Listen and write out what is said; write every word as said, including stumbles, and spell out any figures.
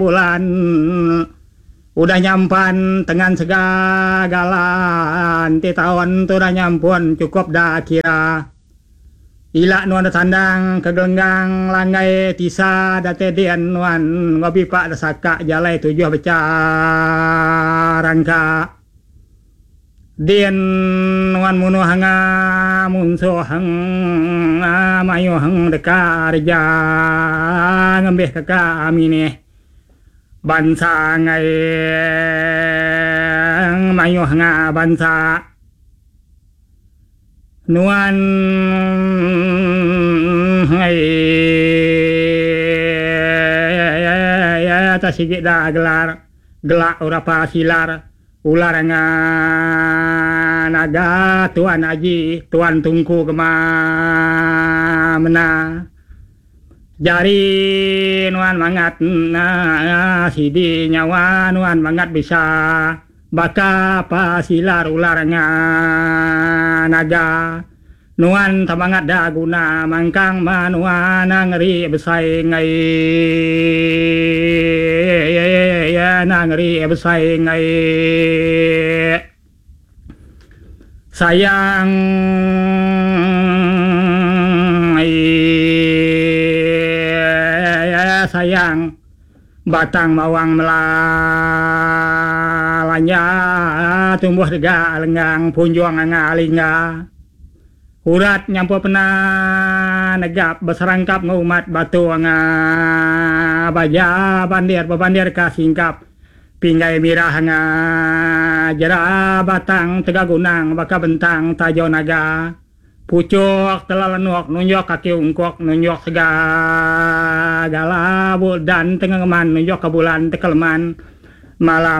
bulan udah nyampan dengan segagalan ti tahun tu udah nyampun cukup dah kira ila nuan tandang kegelenggang langgai tisa date dian nuan ngopi pak dasaka jalai tujuh becarangka dian nuan munu hanga munso hang mayo hang dekarja ngembeh kaka amine bansa ngai mayo hanga bansa nuan hai ta sigit da gelar gelak ora pasilar ular nga naga tuan aji tuan tungku kemana jari nuan mangat na sidi nyawa nuan mangat bisa baka pasilar ular nga naga nuan tamangat da guna mangkang manuan ngeri besai ngai ya ngeri besai ngai sayang ya sayang batang mawang melalanya tumbuh dega lenggang punjuang ngalinga urat nyampo pena negap beserangkap ngumat batu nga baja bandir bebandir ka singkap pinggai mirah nga jera batang tegagunang baka bentang tajo naga pucuk telalenuk nunjuk kaki ungkok nunjuk segala gala dan tengah ngeman nunjuk ke bulan tekeleman malam